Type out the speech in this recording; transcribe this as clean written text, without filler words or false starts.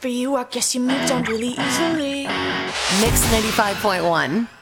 for you, I guess you moved on really easily. Mix 95.1.